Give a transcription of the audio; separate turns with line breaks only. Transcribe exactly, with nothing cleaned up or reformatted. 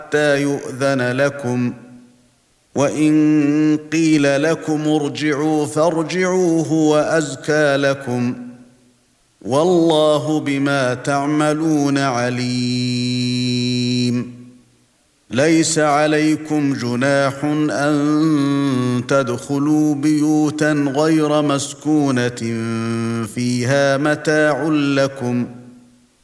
حتى يؤذن لكم وإن قيل لكم ارجعوا فارجعوا هو أزكى لكم والله بما تعملون عليم ليس عليكم جناح أن تدخلوا بيوتا غير مسكونة فيها متاع لكم